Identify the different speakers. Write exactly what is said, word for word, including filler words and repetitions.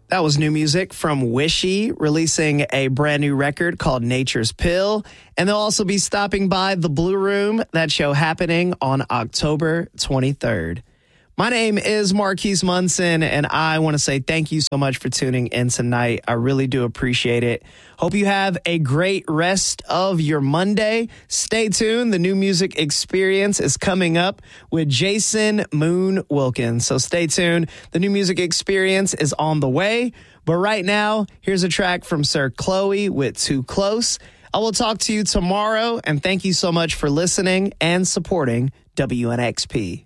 Speaker 1: That was new music from Wishy, releasing a brand new record called Nature's Pill. And they'll also be stopping by the Blue Room, that show happening on October twenty-third. My name is Marquise Munson, and I want to say thank you so much for tuning in tonight. I really do appreciate it. Hope you have a great rest of your Monday. Stay tuned. The New Music Experience is coming up with Jason Moon Wilkins. So stay tuned. The New Music Experience is on the way. But right now, here's a track from Sir Chloe with Too Close. I will talk to you tomorrow, and thank you so much for listening and supporting W N X P.